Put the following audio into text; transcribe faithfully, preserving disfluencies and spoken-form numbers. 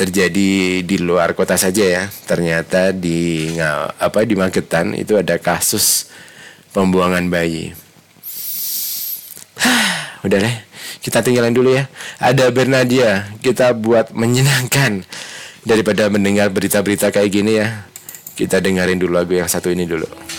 terjadi di luar kota saja ya. Ternyata di nga- apa di Magetan itu ada kasus pembuangan bayi. Udah deh, kita tinggalin dulu ya. Ada Bernadia, kita buat menyenangkan daripada mendengar berita-berita kayak gini ya. Kita dengerin dulu lagu yang satu ini dulu.